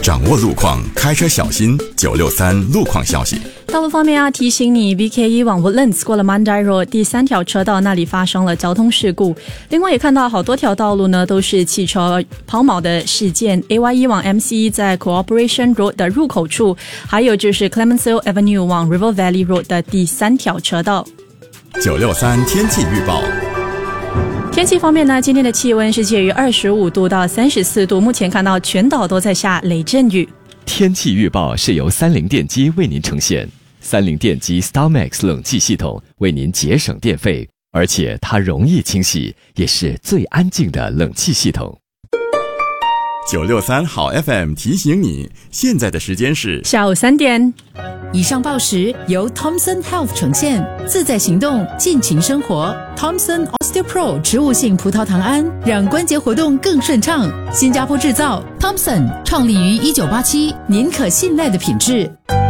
掌握路况，开车小心。963路况消息。 道路方面要提醒你 ，VK1 往 Woodlands 过了 Mandai Road 第3条车道那里发生了交通事故。另外也看到好多条道路呢都是汽车抛锚的事件 ，AY1 往 MCE 在 Cooperation Road 的入口处，还有就是 Clemenceau Avenue 往 River Valley Road 的第3条车道。 963天气预报。 天气方面呢，今天的气温是介于25度到34度，目前看到全岛都在下雷阵雨。 天气预报是由30电机为您呈现，30电机 StarMax 冷气系统为您节省电费，而且它容易清洗，也是最安静的冷气系统。 963好 FM 提醒你，现在的时间是下午3点。 以上报时由 Thomson Health 呈现，自在行动，尽情生活。Thomson OsteoPro 植物性葡萄糖胺，让关节活动更顺畅。新加坡制造 ，Thomson 创立于1987，您可信赖的品质。